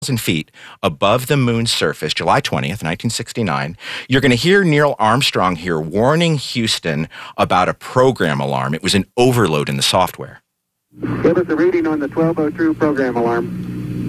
feet above the moon's surface, July 20th, 1969, you're going to hear Neil Armstrong here warning Houston about a program alarm. It was an overload in the software. Give us a reading on the 1202 program alarm.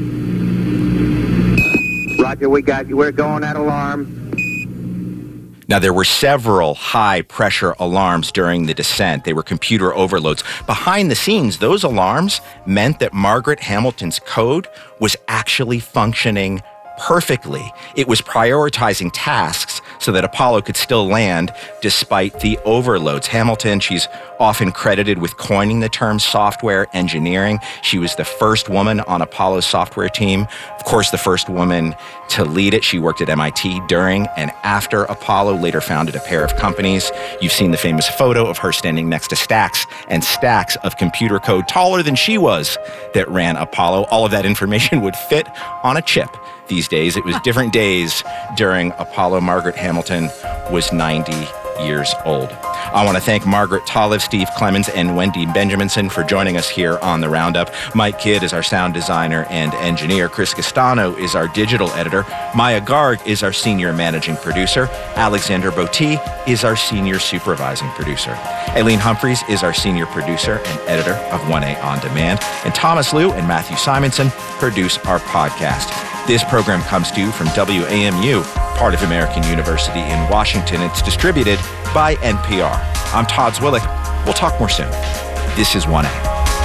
Roger, we got you. We're going at alarm. Now, there were several high-pressure alarms during the descent. They were computer overloads. Behind the scenes, those alarms meant that Margaret Hamilton's code was actually functioning perfectly. It was prioritizing tasks so that Apollo could still land despite the overloads. Hamilton, she's often credited with coining the term software engineering. She was the first woman on Apollo's software team. Of course, the first woman to lead it. She worked at MIT during and after Apollo, later founded a pair of companies. You've seen the famous photo of her standing next to stacks and stacks of computer code taller than she was that ran Apollo. All of that information would fit on a chip. These days, it was different days during Apollo. Margaret Hamilton was 90 years old. I want to thank Margaret Tolive, Steve Clemens, and Wendy Benjaminson for joining us here on The Roundup. Mike Kidd is our sound designer and engineer. Chris Castano is our digital editor. Maya Garg is our senior managing producer. Alexander Botti is our senior supervising producer. Aileen Humphreys is our senior producer and editor of 1A On Demand. And Thomas Liu and Matthew Simonson produce our podcast. This program comes to you from WAMU, part of American University in Washington. It's distributed by NPR. I'm Todd Zwillick. We'll talk more soon. This is 1A.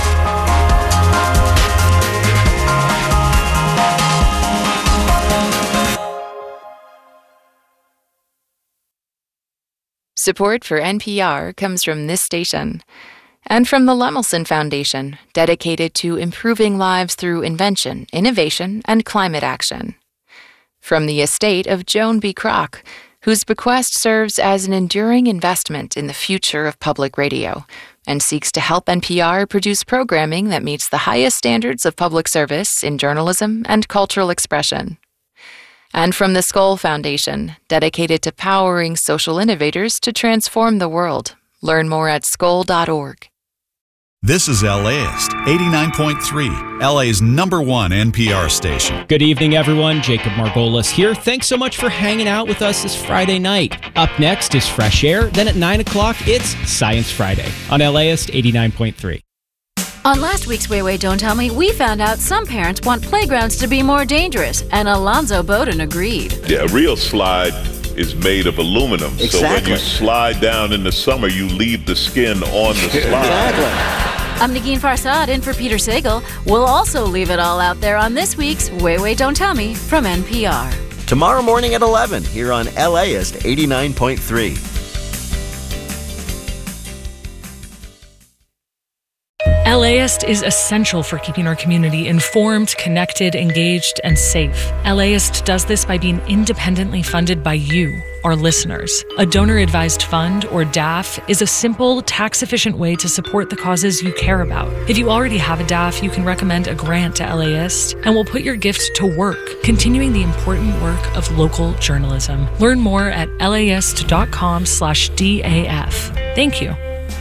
Support for NPR comes from this station and from the Lemelson Foundation, dedicated to improving lives through invention, innovation, and climate action. From the estate of Joan B. Kroc, whose bequest serves as an enduring investment in the future of public radio and seeks to help NPR produce programming that meets the highest standards of public service in journalism and cultural expression. And from the Skoll Foundation, dedicated to powering social innovators to transform the world. Learn more at skoll.org. This is LAist 89.3, LA's #1 NPR station. Good evening, everyone. Jacob Margolis here. Thanks so much for hanging out with us this Friday night. Up next is Fresh Air. Then at 9 o'clock, it's Science Friday on LAist 89.3. On last week's Way Don't Tell Me, we found out some parents want playgrounds to be more dangerous, and Alonzo Bowden agreed. Yeah, a real slide is made of aluminum. Exactly. So when you slide down in the summer, you leave the skin on the slide. Exactly. I'm Negin Farsad in for Peter Sagal. We'll also leave it all out there on this week's Way Don't Tell Me from NPR. Tomorrow morning at 11 here on LAist 89.3. LAist is essential for keeping our community informed, connected, engaged, and safe. LAist does this by being independently funded by you, our listeners. A donor-advised fund, or DAF, is a simple, tax-efficient way to support the causes you care about. If you already have a DAF, you can recommend a grant to LAist, and we'll put your gift to work, continuing the important work of local journalism. Learn more at laist.com/DAF. Thank you.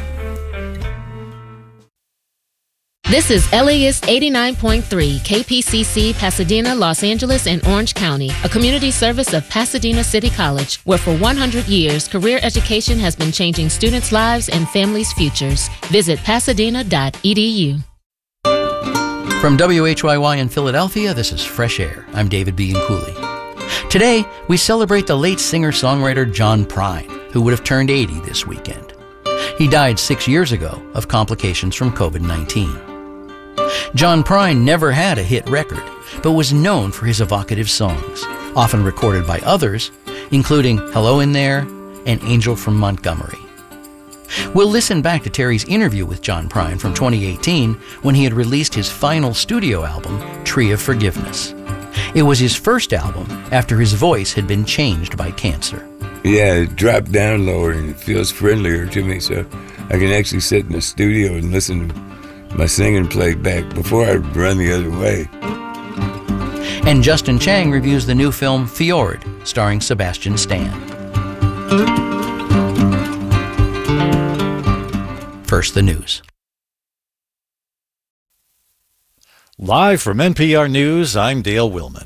This is LAist 89.3, KPCC, Pasadena, Los Angeles, and Orange County, a community service of Pasadena City College, where for 100 years, career education has been changing students' lives and families' futures. Visit pasadena.edu. From WHYY in Philadelphia, this is Fresh Air. I'm David Bianculli. Today, we celebrate the late singer-songwriter John Prine, who would have turned 80 this weekend. He died 6 years ago of complications from COVID-19. John Prine never had a hit record, but was known for his evocative songs, often recorded by others, including Hello in There and Angel from Montgomery. We'll listen back to Terry's interview with John Prine from 2018 when he had released his final studio album, Tree of Forgiveness. It was his first album after his voice had been changed by cancer. Yeah, it dropped down lower and it feels friendlier to me, so I can actually sit in the studio and listen to my singing played back before I run the other way. And Justin Chang reviews the new film Fjord, starring Sebastian Stan. First, the news. Live from NPR News, I'm Dale Willman.